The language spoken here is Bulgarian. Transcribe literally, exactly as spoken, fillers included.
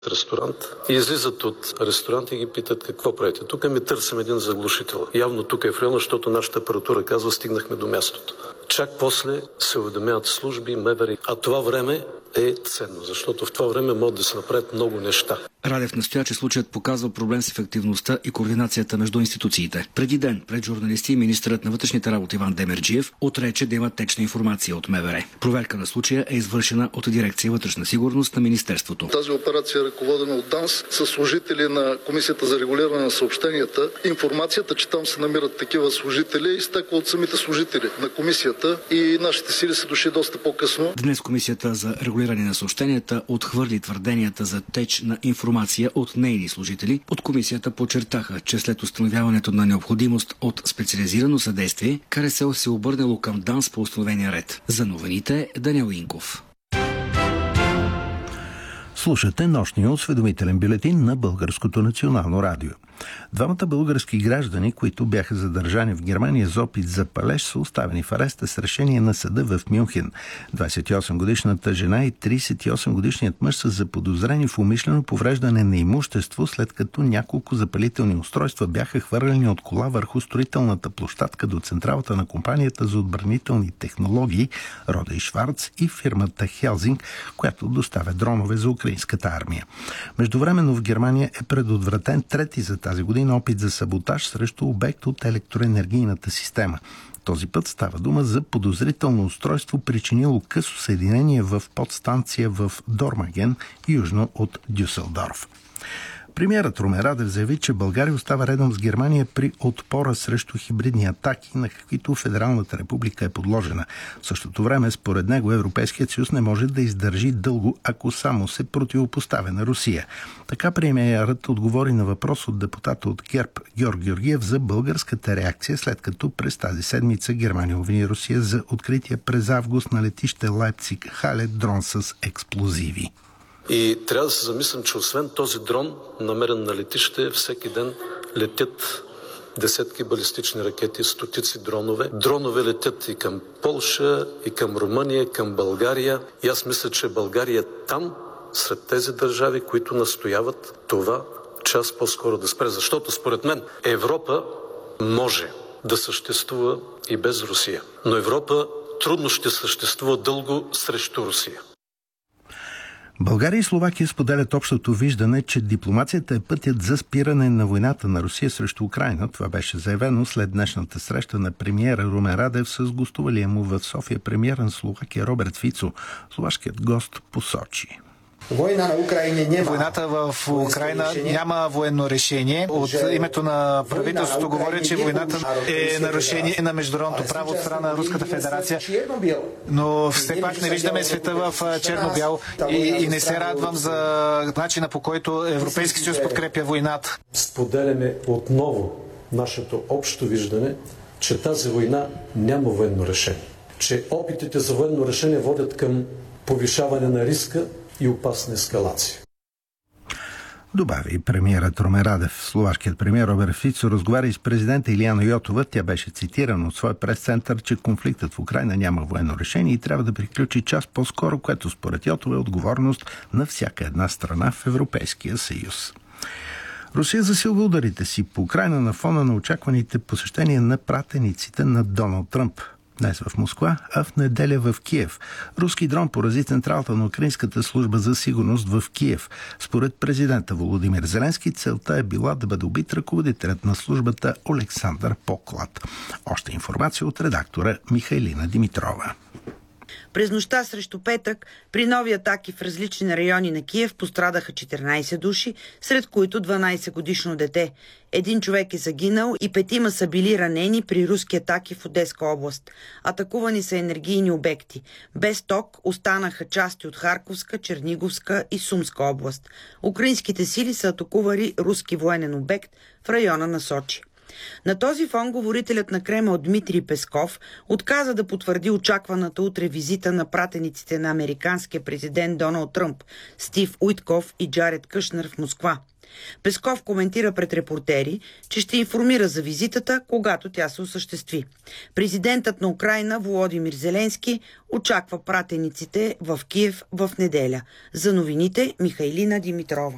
ресторант и излизат от ресторанта и ги питат какво правите. Тук ми търсим един заглушител. Явно тук е в района, защото нашата апаратура казва, стигнахме до мястото. Чак после се уведомяват служби, МВР. А това време е ценно, защото в това време могат да се направят много неща. Радев настоя, че случаят показва проблем с ефективността и координацията между институциите. Преди ден пред журналисти министърът на вътрешните работи Иван Демерджиев отрече да има течна информация от МВР. Проверка на случая е извършена от дирекция вътрешна сигурност на министерството. Тази операция е ръководена от ДАНС с служители на Комисията за регулиране на съобщенията. Информацията, че там се намират такива служители, изтекла от самите служители на комисията и нашите сили са дошли доста по-късно. Днес Комисията за регулиране на съобщенията отхвърли твърденията за теч на информация от нейни служители. От комисията подчертаха, че след установяването на необходимост от специализирано съдействие, КРСО се обърнало към ДАНС по установения ред. За новините Даниел Инков. Слушате нощния осведомителен бюлетин на Българското национално радио. Двамата български граждани, които бяха задържани в Германия за опит за палеж, са оставени в ареста с решение на съда в Мюнхен. двадесет и осем годишната жена и тридесет и осем годишният мъж са заподозрени в умишлено повреждане на имущество, след като няколко запалителни устройства бяха хвърлени от кола върху строителната площадка до централата на компанията за отбранителни технологии Рода и Шварц и фирмата Хелзинг, която доставя дронове за украинската армия. Междувременно в Германия е предотвратен трети за тази година опит за саботаж срещу обект от електроенергийната система. Този път става дума за подозрително устройство, причинило късо съединение в подстанция в Дормаген, южно от Дюселдорф. Премиерът Румен Радев заяви, че България остава редом с Германия при отпора срещу хибридни атаки, на каквито Федералната република е подложена. В същото време, според него, Европейският съюз не може да издържи дълго, ако само се противопоставя на Русия. Така премиерът отговори на въпрос от депутата от ГЕРБ Георг Георгиев за българската реакция, след като през тази седмица Германия обвини Русия за откритие през август на летище Лайпциг Хале дрон с експлозиви. И трябва да се замислям, че освен този дрон, намерен на летище, всеки ден летят десетки балистични ракети, стотици дронове. Дронове летят и към Полша, и към Румъния, и към България. И аз мисля, че България е там, сред тези държави, които настояват това час по-скоро да спре. Защото според мен Европа може да съществува и без Русия. Но Европа трудно ще съществува дълго срещу Русия. България и Словакия споделят общото виждане, че дипломацията е пътят за спиране на войната на Русия срещу Украйна. Това беше заявено след днешната среща на премиера Румен Радев с гостувалия му в София премиер на Словакия Роберт Фицо. Словашкият гост посочи. Война на Украина няма. Войната в Украина няма военно решение. От името на правителството говоря, че войната е нарушение на международното право от страна на Руската федерация. Но все пак не виждаме света в черно-бяло и, и не се радвам за начина, по който Европейски съюз подкрепя войната. Споделяме отново нашето общо виждане, че тази война няма военно решение. Че опитите за военно решение водят към повишаване на риска и опасна ескалация. Добави премиерът Румен Радев. Словашкият премиер Роберт Фицо разговаря и с президента Илияна Йотова. Тя беше цитирана от своя прес-център, че конфликтът в Украйна няма военно решение и трябва да приключи час по-скоро, което според Йотова е отговорност на всяка една страна в Европейския съюз. Русия засилва ударите си по Украйна на фона на очакваните посещения на пратениците на Доналд Тръмп. Днес в Москва, а в неделя в Киев. Руски дрон порази централата на Украинската служба за сигурност в Киев. Според президента Володимир Зеленски, целта е била да бъде убит ръководителят на службата Олександър Поклад. Още информация от редактора Михайлина Димитрова. През нощта срещу петък, при нови атаки в различни райони на Киев пострадаха четиринадесет души, сред които дванадесетгодишно дете. Един човек е загинал и петима са били ранени при руски атаки в Одеска област. Атакувани са енергийни обекти. Без ток останаха части от Харковска, Черниговска и Сумска област. Украинските сили са атакували руски военен обект в района на Сочи. На този фон говорителят на Кремъл Дмитрий Песков отказа да потвърди очакваната утре визита на пратениците на американския президент Доналд Тръмп, Стив Уитков и Джаред Кушнер в Москва. Песков коментира пред репортери, че ще информира за визитата, когато тя се осъществи. Президентът на Украйна Володимир Зеленски очаква пратениците в Киев в неделя. За новините Михайлина Димитрова.